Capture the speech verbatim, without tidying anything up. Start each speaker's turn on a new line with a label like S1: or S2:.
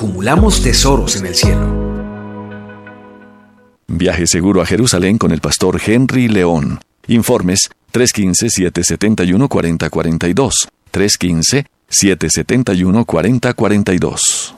S1: acumulamos tesoros en el cielo.
S2: Viaje seguro a Jerusalén con el pastor Henry León. Informes tres uno cinco, siete siete uno, cuatro cero cuatro dos. tres uno cinco, siete siete uno, cuatro cero cuatro dos.